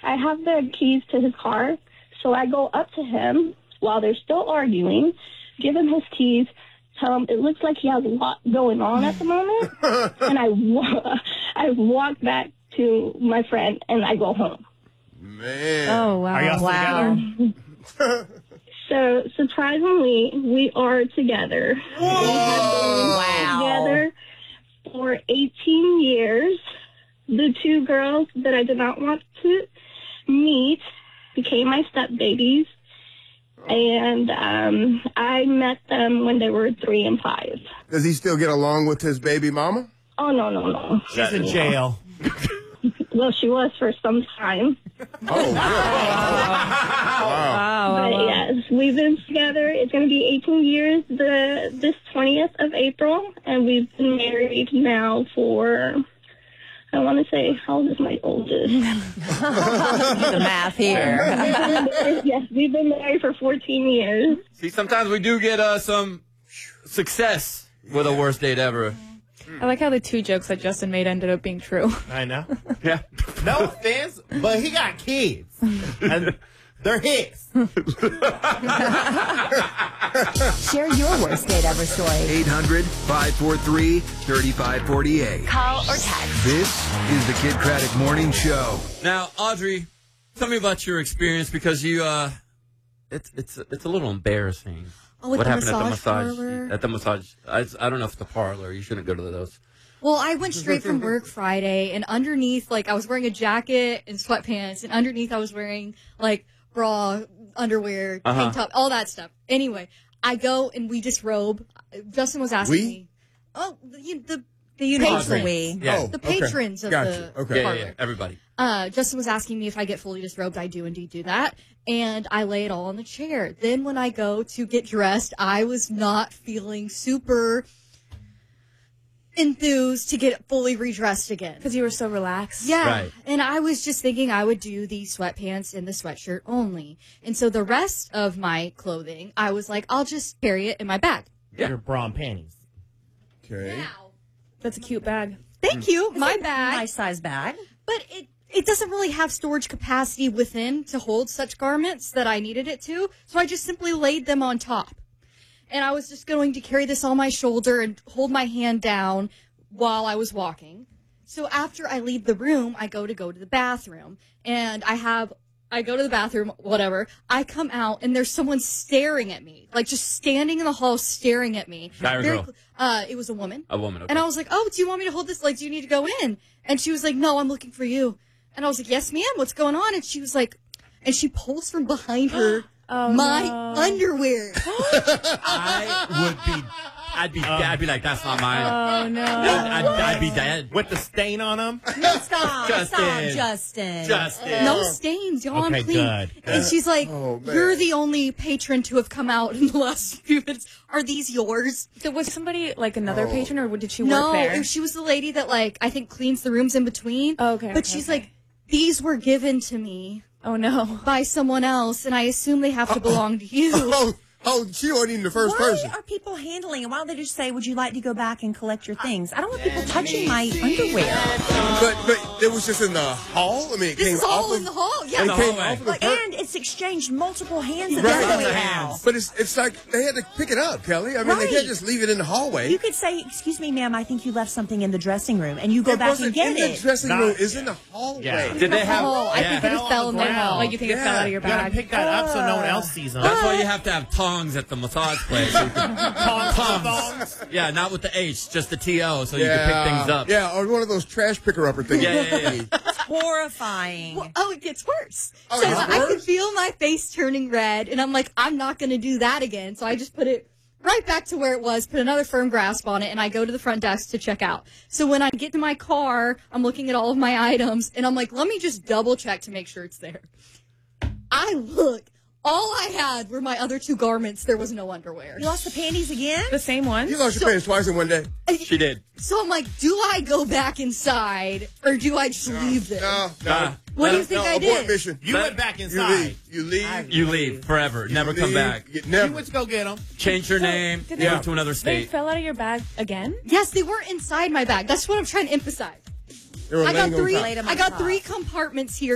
I have the keys to his car, so I go up to him while they're still arguing, give him his keys, tell him it looks like he has a lot going on at the moment, and I walk back to my friend, and I go home. Man. Oh, wow. Are y'all Wow. So, surprisingly, we are together. Whoa. Together for 18 years. The two girls that I did not want to meet became my stepbabies. And I met them when they were 3 and 5. Does he still get along with his baby mama? Oh, no. She's in jail. Well, she was for some time. Oh, wow. But yes, we've been together. It's going to be 18 years this 20th of April. And we've been married now for, I want to say, how old is my oldest? The math here. Yes, we've been married for 14 years. See, sometimes we do get some success with a worst date ever. I like how the 2 jokes that Justin made ended up being true. I know. Yeah. No offense, but he got kids. And they're his. Share your worst date ever story. 800-543-3548. Call or text. This is the Kid Craddock Morning Show. Now, Audrey, tell me about your experience because you, it's a little embarrassing. Oh, with what the happened massage parlor? At the massage. I don't know if it's the parlor. You shouldn't go to those. Well, I went straight from work Friday, and underneath, I was wearing a jacket and sweatpants, and underneath I was wearing, bra, underwear, tank top, all that stuff. Anyway, I go and we disrobe. Justin was asking me. Oh, the patrons. Yeah. The patrons of the parlor. Yeah, everybody. Justin was asking me if I get fully disrobed. I do indeed do that. And I lay it all on the chair. Then when I go to get dressed, I was not feeling super enthused to get fully redressed again. Because you were so relaxed. Yeah. Right. And I was just thinking I would do the sweatpants and the sweatshirt only. And so the rest of my clothing, I was like, I'll just carry it in my bag. Your bra and panties. Okay. Now, That's a cute bag. thank you. My bag. Nice size bag. But it doesn't really have storage capacity within to hold such garments that I needed it to. So I just simply laid them on top. And I was just going to carry this on my shoulder and hold my hand down while I was walking. So after I leave the room, I go to the bathroom. And I go to the bathroom, whatever. I come out and there's someone staring at me. Just standing in the hall staring at me. Guy or girl? It was a woman. A woman, okay. And I was like, oh, do you want me to hold this? Do you need to go in? And she was like, no, I'm looking for you. And I was like, yes, ma'am, what's going on? And she was like, and she pulls from behind her underwear. I'd be like, that's not mine. Oh, no. I'd be dead. With the stain on them? No, stop. Justin. Justin. No stains, y'all. I'm Okay, clean. good. And she's like, Oh, man. you're the only patron to have come out in the last few minutes. Are these yours? So was somebody another patron, or did she work No, there? she was the lady that I think cleans the rooms in between. Oh, okay. But she's like, these were given to me oh no. by someone else, and I assume they have to belong to you. She wasn't even the first Why person. are people handling it? Why don't they just say, would you like to go back and collect your things? I don't want people touching my underwear. But it was just in the hall? I mean, it This came is all off in the hall. Yeah. In the It came hallway. off of the And it's exchanged multiple hands at Right. the Lots of now. hands. But it's like they had to pick it up, Kelly. I mean, they Right. can't just leave it in the hallway. You could say, excuse me, ma'am, I think you left something in the dressing room. And you go It back wasn't and get in the it. dressing Nah. room. It's in the hallway. Yeah. Did they have? Oh, I think it Fell just fell on in the the ground. hall. You think it fell out of your You gotta bag? pick that up so no one else sees them. That's why you have to have tongs at the massage place. Tongs. Yeah, not with the H, just the T-O, so you can pick things up. Yeah, or one of those trash picker-upper things. Yeah. Horrifying. Well, it gets worse. Oh, So it gets I could worse? feel my face turning red, and I'm like, I'm not going to do that again. So I just put it right back to where it was, put another firm grasp on it, and I go to the front desk to check out. So when I get to my car, I'm looking at all of my items, and I'm like, let me just double check to make sure it's there. I look. All I had were my other 2 garments. There was no underwear. You lost the panties again? The same one? You lost your pants twice in one day. She did. So I'm like, do I go back inside, or do I just leave this? No. What do you think I abort did? mission. You went back You inside. leave. You leave. You leave forever. Never come leave. back. You You never. went to go get them. Change your name. did they- Move to another They state. fell out of your bag again? Yes, they weren't inside my bag. That's what I'm trying to emphasize. They were I got laying on top. three compartments here.